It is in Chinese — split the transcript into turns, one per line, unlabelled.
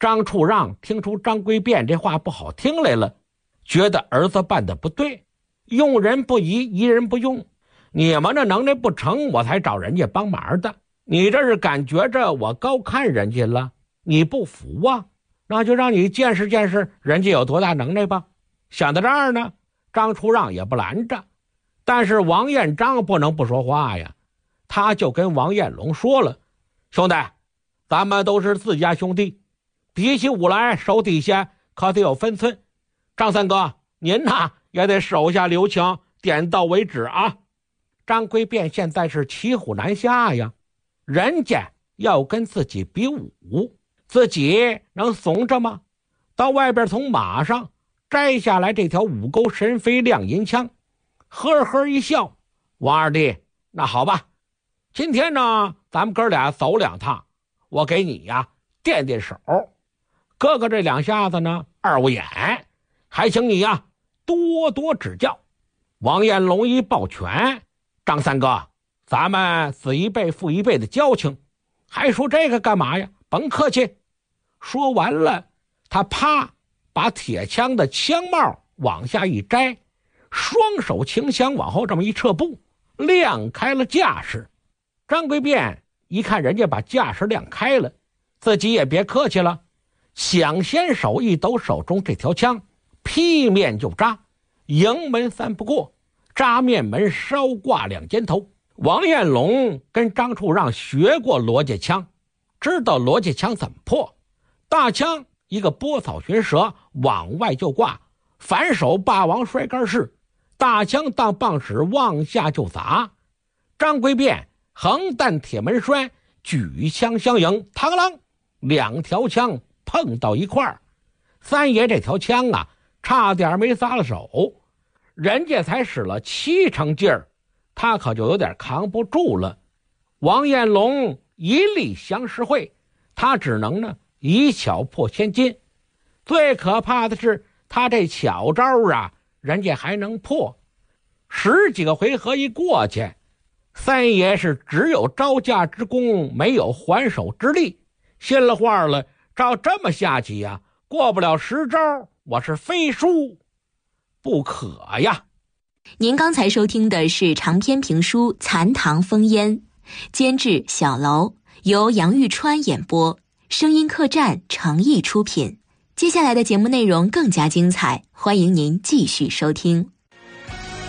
张处让听出张贵变这话不好听来了，觉得儿子办得不对，用人不疑，疑人不用。你们这能耐不成，我才找人家帮忙的。你这是感觉着我高看人家了，你不服啊？那就让你见识见识人家有多大能耐吧。想到这儿呢，张处让也不拦着，但是王彦章不能不说话呀。他就跟王彦龙说了，兄弟，咱们都是自家兄弟，比起武来手底下可得有分寸。张三哥，您呐也得手下留情，点到为止啊。张贵变现在是骑虎难下呀，人家要跟自己比武，自己能怂着吗？到外边从马上摘下来这条五钩神飞亮银枪，呵呵一笑，王二弟，那好吧，今天呢咱们哥俩走2趟，我给你呀垫垫手，哥哥这2下子呢二五眼，还请你呀多多指教。王彦龙一抱拳，张三哥，咱们子一辈父一辈的交情，还说这个干嘛呀？甭客气。说完了，他啪把铁枪的枪帽往下一摘，双手擎枪往后这么一撤步，亮开了架势。张贵变一看人家把架势亮开了，自己也别客气了，抢先手一抖手中这条枪，劈面就扎，营门3不过，扎面门稍挂2肩头。王彦龙跟张处让学过罗家枪，知道罗家枪怎么破。大枪一个拨草寻蛇往外就挂，反手霸王摔杆式，大枪当棒矢往下就砸。张贵变横弹铁门栓，举枪相迎，嘡啷，2条枪碰到一块儿。三爷这条枪啊差点没撒了手，人家才使了7成劲儿，他可就有点扛不住了。王彦龙一力降十会，他只能呢以巧破千金。最可怕的是他这巧招啊人家还能破。10几个回合一过去，三爷是只有招架之功，没有还手之力，心了话了，照这么下去呀，过不了10招，我是非输不可呀。
您刚才收听的是长篇评书《残唐烽烟》，监制小楼，由杨玉川演播，声音客栈诚意出品。接下来的节目内容更加精彩，欢迎您继续收听。